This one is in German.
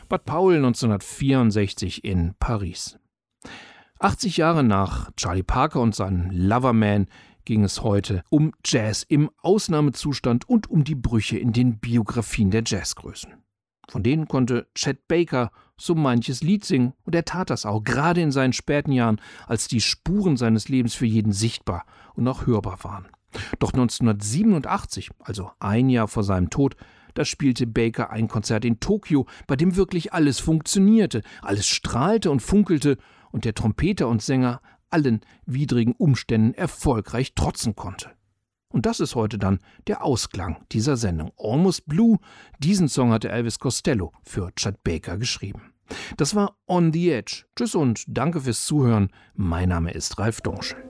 Bud Powell 1964 in Paris. 80 Jahre nach Charlie Parker und seinem Loverman ging es heute um Jazz im Ausnahmezustand und um die Brüche in den Biografien der Jazzgrößen. Von denen konnte Chet Baker so manches Lied singen, und er tat das auch, gerade in seinen späten Jahren, als die Spuren seines Lebens für jeden sichtbar und auch hörbar waren. Doch 1987, also ein Jahr vor seinem Tod, da spielte Baker ein Konzert in Tokio, bei dem wirklich alles funktionierte, alles strahlte und funkelte und der Trompeter und Sänger allen widrigen Umständen erfolgreich trotzen konnte. Und das ist heute dann der Ausklang dieser Sendung. Almost Blue, diesen Song hatte Elvis Costello für Chet Baker geschrieben. Das war On the Edge. Tschüss und danke fürs Zuhören. Mein Name ist Ralf Domschel.